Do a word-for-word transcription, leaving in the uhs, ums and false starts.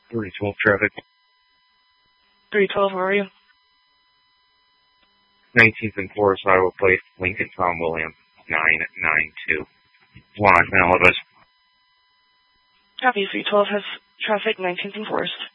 three twelve traffic. three twelve, where are you? nineteenth and Forest, Iowa Plate, Lincoln Tom William, nine nine two. One on Canal, bus. Copy, three twelve has traffic, nineteenth and Forest.